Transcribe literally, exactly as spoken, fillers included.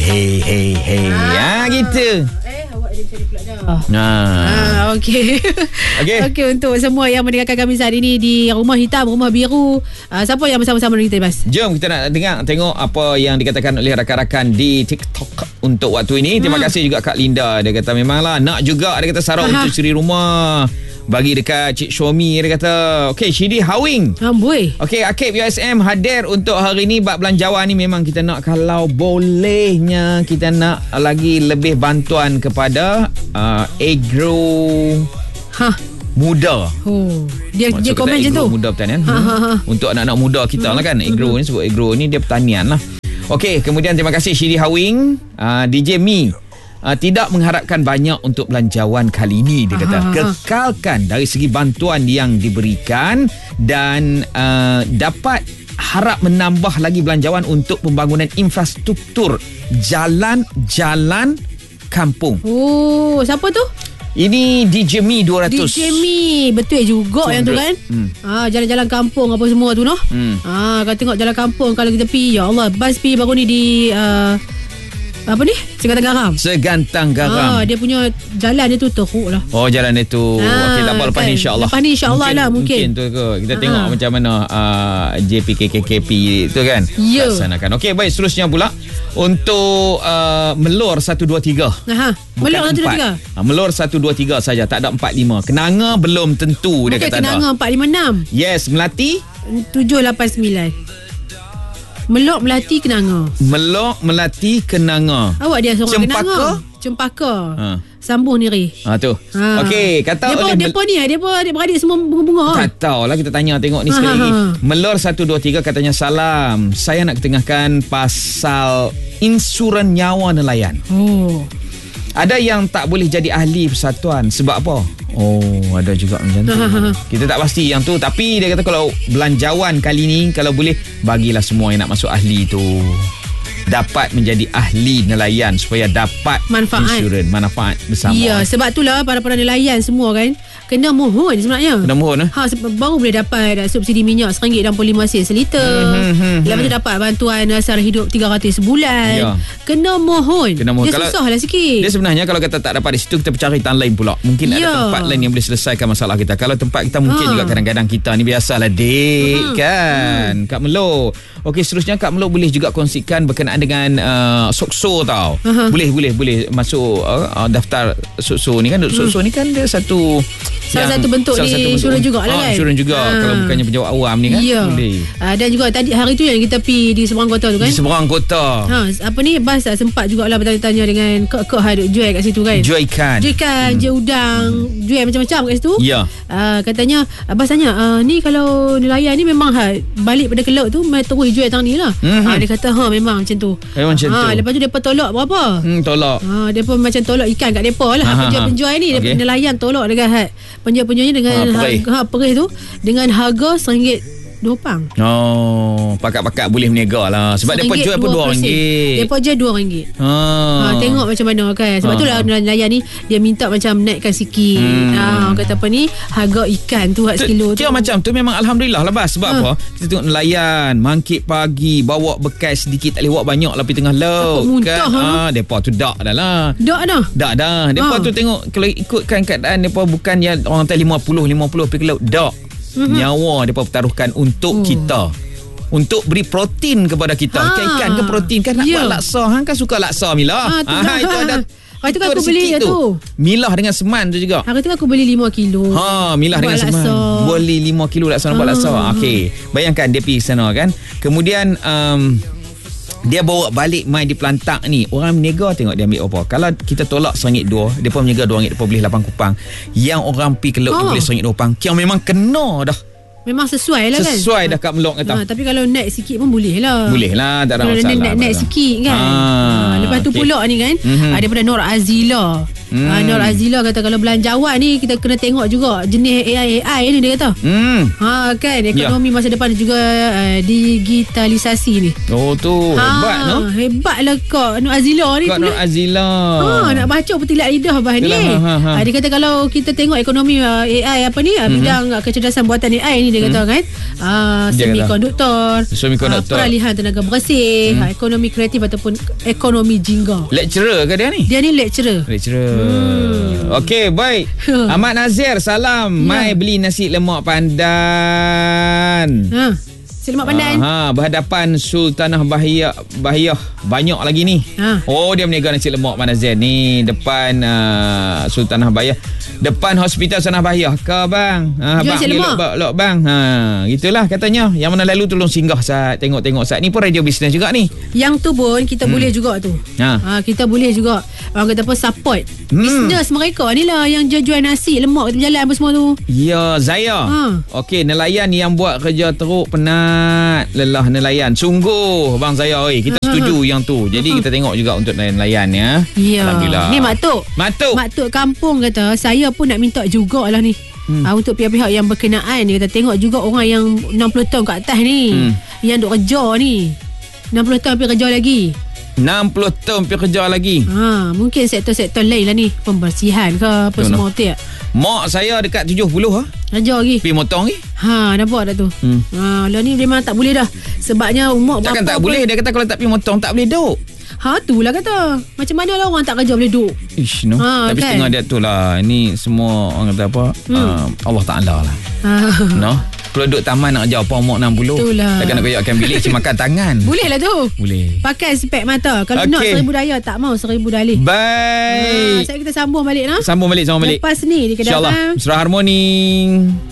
hey, hey, hey. Ah, ah gitu. Eh, awak ada cari pula dah. Ah, ah okey. Okey. Okey, untuk semua yang mendengarkan kami saat ini di Rumah Hitam, Rumah Biru, uh, siapa yang bersama-sama dengan kita, Bas? Jom kita nak dengar tengok apa yang dikatakan oleh rakan-rakan di TikTok untuk waktu ini. Terima hmm. kasih juga Kak Linda. Dia kata memanglah nak juga, dia kata sarau Aha. untuk suri rumah. Bagi dekat Cik Shomi, dia kata. Okey, Shidi Hawing. Amboi. Okey, Akib U S M hadir untuk hari ni. Bab belanjawan ni memang kita nak, kalau bolehnya kita nak lagi lebih bantuan kepada uh, agro Hah. muda. Oh, dia Maksud dia komen macam tu. Muda pertanian. Ha, ha, ha. Untuk anak-anak muda kita hmm. lah kan. Agro hmm. ni sebut agro ni dia pertanian lah. Okey, kemudian terima kasih Shidi Hawing, uh, D J Mi. Uh, tidak mengharapkan banyak untuk belanjawan kali ini, dia kata. Aha, kekalkan dari segi bantuan yang diberikan dan uh, dapat harap menambah lagi belanjawan untuk pembangunan infrastruktur jalan-jalan kampung. Oh, siapa tu? Ini D J Mi dua ratus. D J Mi, betul juga yang tu kan. Hmm. Ah, jalan-jalan kampung apa semua tu noh. Hmm. Ah, kalau tengok jalan kampung kalau kita pergi, ya Allah, bas pergi baru ni di uh, apa ni? Segantang Garam. Segantang Garam. Ah, dia punya jalan dia tu teruk lah. Oh, jalan dia tu. Ah, okey, tak apa, lepas kan. ni insya-Allah. Lepas ni insya-Allah lah mungkin. Mungkin tu ke. Kita ah. tengok macam mana uh, J P K K K P tu kan. Ya. Laksanakan. Okey, baik, seterusnya pula untuk uh, Melor satu dua tiga. Aha. Melor satu dua tiga. Ha, Melor satu dua tiga saja, tak ada empat lima. Kenanga belum tentu, dia okay, kata. Kenanga empat lima enam. Yes, Melati tujuh lapan sembilan. Melok, Melati, Kenanga. Melok, Melati, Kenanga. Awak dia seorang Cempaka? Kenanga. Cempaka. Ha. Sambung Niri. Ha tu. Ha. Okey, kata depa, oleh depa ni, depa adik-beradik semua bunga-bunga. Tak tahulah, kita tanya tengok ni sekali ha, lagi. Ha. Melor satu dua tiga katanya, salam. Saya nak ketengahkan pasal insurans nyawa nelayan. Oh. Ada yang tak boleh jadi ahli persatuan sebab apa? Oh, ada juga macam tu. Kita tak pasti yang tu, tapi dia kata kalau belanjawan kali ni, kalau boleh bagilah semua yang nak masuk ahli tu dapat menjadi ahli nelayan supaya dapat manfaat, insurans, manfaat bersama. Ya, sebab itulah para-para nelayan semua kan kena mohon sebenarnya. Kena mohon eh? Ha, baru boleh dapat subsidi minyak satu ringgit enam puluh lima sen seliter. Hmm, hmm, hmm, Lepas tu dapat bantuan sara hidup tiga ratus sebulan. Ya. Kena mohon. Kena mohon. Dia kalau, susah lah sikit. Dia sebenarnya kalau kata tak dapat di situ, kita cari tempat lain pula. Mungkin ya. ada tempat lain yang boleh selesaikan masalah kita. Kalau tempat kita mungkin ha. juga kadang-kadang kita ni biasalah dek hmm. kan. Hmm. Kak Melo. Okey, seterusnya Kak Melo boleh juga kongsikan berkenaan dengan uh, Sokso tau. Uh-huh. Boleh boleh boleh masuk uh, daftar Sokso ni kan. Sokso hmm. ni kan dia satu salah satu bentuk salah ni insurans jugalah ha, kan. Insurans juga ha. kalau bukannya penjawat awam ni kan. Ya. Boleh. Uh, dan juga tadi hari tu yang kita pergi di seberang kota tu kan. Di seberang kota. Ha, apa ni Bas sempat jugalah bertanya-tanya dengan kek-kek ada jual kat situ kan. Jual ikan. Jual ikan, hmm. jual udang, hmm. jual macam-macam kat situ. Ya. Uh, katanya Bas tanya, uh, ni kalau nelayan ni memang ha, balik pada ke laut tu mai terus jual tang ni lah. Hmm. Ha, dia kata ha memang macam tu. Memang macam ha, tu. Lepas tu depa tolak berapa? Hmm, tolak. Ha, depa macam tolak ikan kat depa lah. Ha, penjual-penjual ni okay. nelayan tolak dekat penjual-penjualnya dengan ha, perih. Ha, perih tu dengan harga seringgit dua pang. Oh, pakat-pakat boleh berniaga lah. Sebab mereka jual pun dua ringgit. Mereka jual dua ringgit. Ha. ha. Tengok macam mana kan. Sebab ha. tu lah nelayan ni dia minta macam naikkan sikit. Hmm. Ha, kata apa ni, harga ikan tu hak sekilo tu. Kira macam tu memang Alhamdulillah lah Bas. Sebab ha. apa? Kita tengok nelayan mangkit pagi, bawa bekas sedikit, tak boleh bawa banyak lah pergi tengah laut. Muntah, kan. Ha. Ha, mereka tu dak dah lah. Dak dah? Dak dah. Mereka ha. tu tengok kalau ikutkan keadaan mereka bukan yang orang kata lima puluh pergi ke laut. Dak. Mm-hmm. Nyawa mereka pertaruhkan untuk oh. kita, untuk beri protein kepada kita. ha. Ikan-ikan ke protein kan. Nak yeah. buat laksa. Hang kan suka laksa Mila. ha, ha, Itu ada. Hari tu kan aku beli tu. tu milah dengan seman tu juga. Hari tu aku beli lima kilo. Ha, milah dengan laksa. seman. Boleh lima kilo laksa nak buat laksa. Okey. Bayangkan dia pergi sana kan. Kemudian um, dia bawa balik mai di pelantak ni. Orang berniaga tengok dia ambil apa. Kalau kita tolak seringgit dua, dia pun berniaga dua ringgit, dia pun boleh lapan kupang. Yang orang pergi ke laut oh. boleh seringgit dua kupang. Yang memang kena dah. Memang sesuai lah kan. Sesuai dah Kak Melok kata. Ha, tapi kalau naik sikit pun boleh lah. Boleh lah, tak ada masalah. Naik, naik sikit kan. Ha. Ha. Lepas tu okay. pula ni kan, mm-hmm. daripada Nur Azila. Hmm. Uh, Nur Azila kata kalau belanjawan ni kita kena tengok juga jenis A I A I ni dia kata. Hmm. Ha kan ekonomi ya. Masa depan juga uh, digitalisasi ni. Oh tu ha, hebat no. Hebatlah kau Nur Azila ni. Kau Nur Azila. Ha nak baca petilat lidah bah ni. Ha, ha. Ha, dia kata kalau kita tengok ekonomi uh, A I apa ni mm-hmm. bidang uh, kecerdasan buatan A I ni dia kata mm. kan. Uh, semikonduktor, semikonduktor. Uh, peralihan tenaga bersih, mm. uh, ekonomi kreatif ataupun ekonomi jingga. Lecturer ke dia ni? Dia ni lecturer. Lecturer. Hmm. Okey, baik. Ahmad Nazir, salam. Ya. Mai beli nasi lemak pandan. Ha. Nasi lemak pandan. Ha, berhadapan Sultanah Bahiyah Bahiyah banyak lagi ni. Ha. Oh, dia berniaga nasi lemak Ahmad Nazir ni depan uh, Sultanah Bahiyah. Depan hospital Sultanah Bahiyah ke bang? Ha, jual nasi lemak. Lok, lok bang. Ha, gitulah katanya. Yang mana lalu tolong singgah sat, tengok-tengok sat. Ni pun radio bisnes juga ni. Yang tu pun kita hmm. boleh juga tu. Ha. Ha, kita boleh juga orang kata apa support hmm. bisnes mereka ni lah yang jual nasi lemak di jalan apa semua tu. Ya, Zaya. Ha. Okey, nelayan yang buat kerja teruk penat, lelah nelayan. Sungguh bang Zaya oi, kita ha. setuju yang tu. Jadi ha. kita tengok juga untuk nelayan ya. Ya. Alhamdulillah. Ni Mak Tok. Mak Tok. Mak Tok kampung kata saya pun nak minta jugalah ni. Hmm. Uh, untuk pihak-pihak yang berkenaan dia kata tengok juga orang yang enam puluh tahun ke atas ni hmm. yang duk kerja ni. enam puluh tahun pergi kerja lagi. enam puluh tahun pergi kerja lagi. Ha, mungkin sektor-sektor lain lah ni, pembersihan ke apa Tuh semua betul tak? Mak saya dekat tujuh puluh ha. Kerja lagi. Pergi motong lagi. Ha, nampak tak tu? Hmm. Ha, lah ni memang tak boleh dah. Sebabnya umur takkan tak boleh. Dia kata kalau tak pergi motong tak boleh duduk. Ha, tu lah kata. Macam mana lah orang tak kerja boleh duduk? Ish, no. Ha, tapi kan? Setengah dia tu lah. Ini semua orang kata apa? Hmm. Uh, Allah Ta'ala lah. Ha. No? Kalau duduk taman nak kerja apa umur enam puluh. Itulah. Takkan nak koyakkan bilik cik makan tangan. Boleh lah tu. Boleh. Pakai spek mata. Kalau okay. nak seribu daya tak mau seribu dalih. Baik. Ha, saya kita sambung balik lah. Sambung balik, sambung balik. Lepas ni di kedai. InsyaAllah. Surah Harmoni.